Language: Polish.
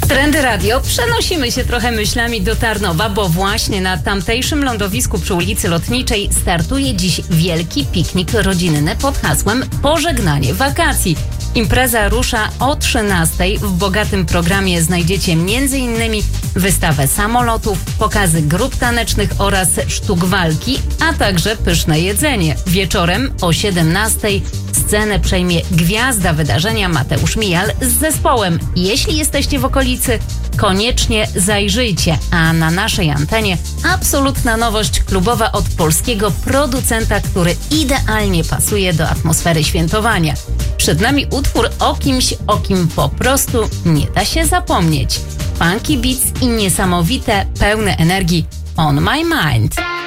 Trendy Radio. Przenosimy się trochę myślami do Tarnowa, bo właśnie na tamtejszym lądowisku przy ulicy Lotniczej startuje dziś wielki piknik rodzinny pod hasłem Pożegnanie wakacji. Impreza rusza o 13:00. W bogatym programie znajdziecie m.in. wystawę samolotów, pokazy grup tanecznych oraz sztuk walki, a także pyszne jedzenie. Wieczorem o 17:00 scenę przejmie gwiazda wydarzenia Mateusz Mijal z zespołem. Jeśli jesteście w okolicy, koniecznie zajrzyjcie, a na naszej antenie absolutna nowość klubowa od polskiego producenta, który idealnie pasuje do atmosfery świętowania. Przed nami utwór o kimś, o kim po prostu nie da się zapomnieć. Funky beats i niesamowite, pełne energii On My Mind.